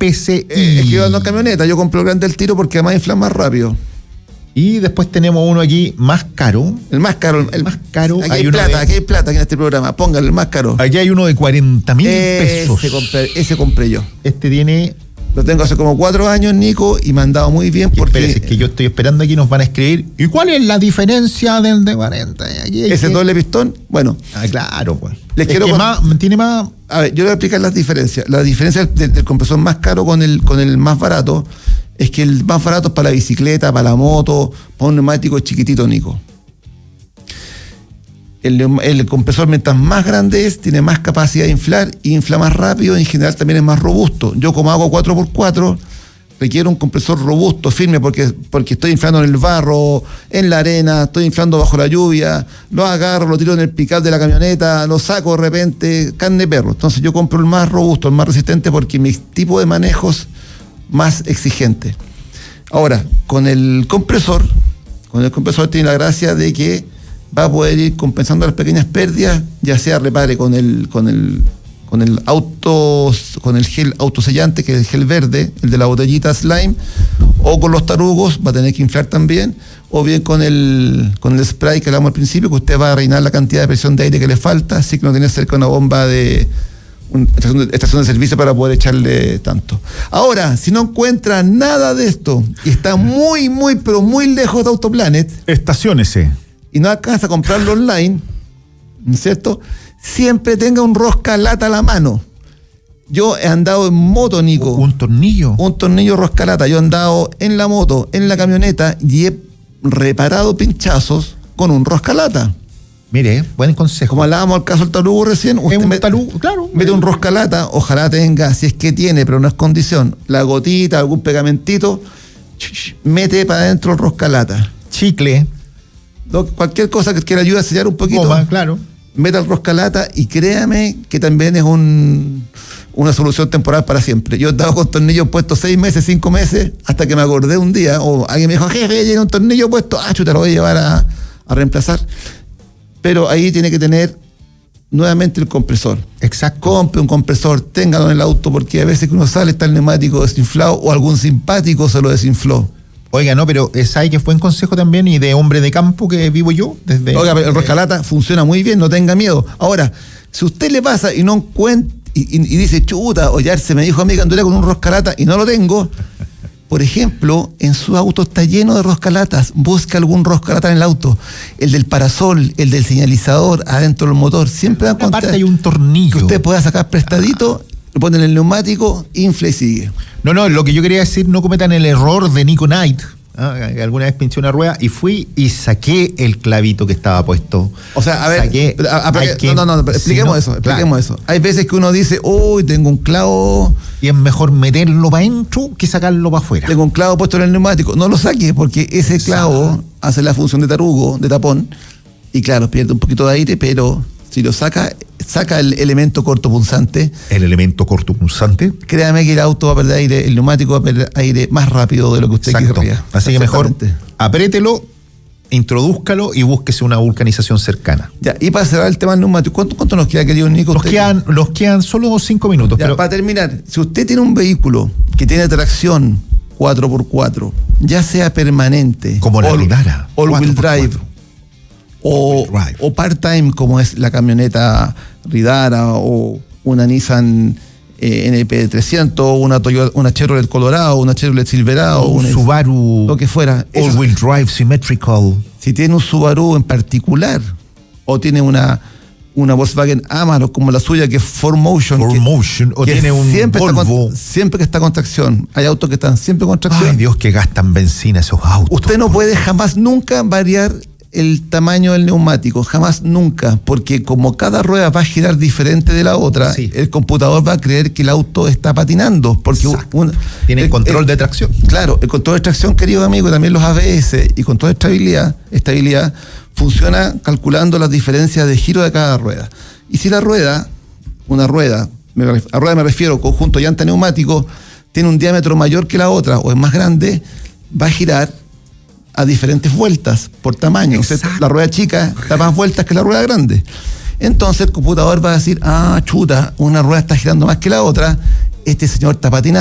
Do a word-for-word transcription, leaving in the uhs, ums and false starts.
P C I. Eh, es que yo ando en camioneta, yo compro el grande del tiro porque además infla más rápido. Y después tenemos uno aquí más caro. El más caro. El, el más caro. Aquí hay, hay uno plata, de, aquí hay plata en este programa. Póngale el más caro. Aquí hay uno de cuarenta mil pesos. Ese compré, ese compré yo. Este tiene... Lo tengo hace como cuatro años, Nico, y me han dado muy bien porque... Espérese, es que yo estoy esperando aquí, nos van a escribir. ¿Y cuál es la diferencia del de cuarenta? Aquí ese que... doble pistón, bueno. Ah, claro, pues. Les es quiero que con... más, tiene más... A ver, yo le voy a explicar las diferencias. La diferencia del, del compresor más caro con el, con el más barato es que el más barato es para la bicicleta, para la moto, para un neumático chiquitito, Nico. El, el compresor, mientras más grande es, tiene más capacidad de inflar, infla más rápido y en general también es más robusto. Yo, como hago cuatro por cuatro, requiero un compresor robusto, firme, porque, porque estoy inflando en el barro, en la arena, estoy inflando bajo la lluvia, lo agarro, lo tiro en el pick-up de la camioneta, lo saco de repente, carne de perro. Entonces yo compro el más robusto, el más resistente, porque mi tipo de manejo es más exigente. Ahora, con el compresor, con el compresor tiene la gracia de que va a poder ir compensando las pequeñas pérdidas, ya sea repare con el, con el, con el auto, con el gel autosellante, que es el gel verde, el de la botellita Slime, o con los tarugos, va a tener que inflar también, o bien con el, con el spray que hablamos al principio, que usted va a reinar la cantidad de presión de aire que le falta, así que no tiene que ser con una bomba de una estación de, estación de servicio para poder echarle tanto. Ahora, si no encuentra nada de esto y está muy, muy, pero muy lejos de Autoplanet, estaciónese y no alcanza a comprarlo online, ¿no es cierto? Siempre tenga un rosca lata a la mano. Yo he andado en moto, Nico. ¿Un tornillo? Un tornillo rosca lata. Yo he andado en la moto, en la camioneta, y he reparado pinchazos con un rosca lata. Mire, buen consejo. Como hablábamos al caso del talugo recién, usted un mete, talugo, claro. mete un rosca lata, ojalá tenga, si es que tiene, pero no es condición, la gotita, algún pegamentito, mete para adentro el rosca lata. Chicle. Cualquier cosa que quiera ayudar a sellar un poquito, Goma, claro. meta el roscalata y créame que también es un, una solución temporal para siempre. Yo he estado con tornillos puestos seis meses, cinco meses, hasta que me acordé un día, o alguien me dijo, jefe, llega un tornillo puesto, ah, chuta, lo voy a llevar a, a reemplazar. Pero ahí tiene que tener nuevamente el compresor. Exacto. Compre un compresor, téngalo en el auto, porque a veces que uno sale está el neumático desinflado o algún simpático se lo desinfló. Oiga, no, pero ¿sabe que fue un consejo también y de hombre de campo que vivo yo? Desde, Oiga, pero el roscalata funciona muy bien, no tenga miedo. Ahora, si usted le pasa y no encuentra, y, y, y dice, chuta, oye, se me dijo a mí que anduviera con un roscalata y no lo tengo, por ejemplo, en su auto está lleno de roscalatas, busca algún roscalata en el auto, el del parasol, el del señalizador, adentro del motor, siempre va a encontrar. Aparte hay un tornillo. Que usted pueda sacar prestadito, lo pone en el neumático, infla y sigue. No, no, lo que yo quería decir, no cometan el error de Nico Knight. ¿Ah? Alguna vez pinché una rueda y fui y saqué el clavito que estaba puesto. O sea, a ver, saqué, a, a, a, que, no, no, no, expliquemos si no, eso, expliquemos claro. eso. Hay veces que uno dice, uy, tengo un clavo. Y es mejor meterlo para adentro que sacarlo para afuera. Tengo un clavo puesto en el neumático. No lo saque, porque ese clavo Sa hace la función de tarugo, de tapón, y claro, pierde un poquito de aire, pero si lo saca, saca el elemento cortopunzante. El elemento cortopunzante. Créame que el auto va a perder aire, el neumático va a perder aire más rápido de lo que usted querría. Así que mejor apriételo, introdúzcalo y búsquese una vulcanización cercana. Ya, y para cerrar el tema del neumático, ¿cuánto, cuánto nos queda, querido Nico? Nos quedan, nos quedan solo cinco minutos. Ya, pero para terminar, si usted tiene un vehículo que tiene tracción cuatro por cuatro, ya sea permanente, como la Lunara, all-wheel drive, O, o part-time, como es la camioneta Ridara o una Nissan eh, N P trescientos, una Toyota, una Chevrolet Colorado, una Chevrolet Silverado, un una, Subaru, lo que fuera. all-wheel drive symmetrical. Si tiene un Subaru en particular o tiene una una Volkswagen Amarok como la suya, que es four motion, four que, motion o que tiene un siempre Volvo, está con, siempre que está con tracción. Hay autos que están siempre con tracción. Ay, Dios, que gastan benzina esos autos. Usted no puede jamás nunca variar el tamaño del neumático, jamás, nunca, porque como cada rueda va a girar diferente de la otra, sí, el computador va a creer que el auto está patinando, porque un, tiene el control el, de tracción. Claro, el control de tracción, querido amigo, también los A B S y control de estabilidad, estabilidad funciona calculando las diferencias de giro de cada rueda. Y si la rueda, una rueda, me, a rueda me refiero conjunto llanta neumático, tiene un diámetro mayor que la otra o es más grande, va a girar a diferentes vueltas por tamaño. O sea, la rueda chica da más vueltas que la rueda grande. Entonces el computador va a decir, ah, chuta, una rueda está girando más que la otra, este señor está patinando.